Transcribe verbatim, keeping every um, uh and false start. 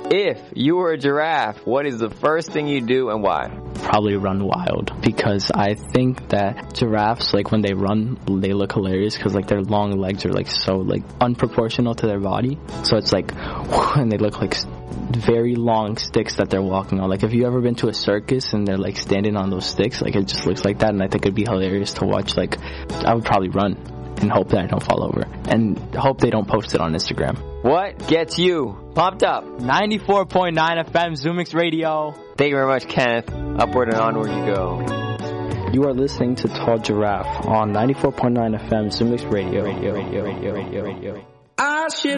If you were a giraffe, what is the first thing you do and why? Probably run wild, because I think that giraffes, like when they run, they look hilarious because like their long legs are like so like unproportional to their body. So it's like, and they look like very long sticks that they're walking on. Like if you ever been to a circus and they're like standing on those sticks, like it just looks like that. And I think it'd be hilarious to watch. Like I would probably run and hope that I don't fall over and hope they don't post it on Instagram. What gets you pumped up? ninety-four point nine F M Zoomix Radio. Thank you very much, Kenneth. Upward and onward you go. You are listening to Tall Giraffe on ninety-four point nine F M Zoomix Radio. Radio, radio, radio, radio, radio.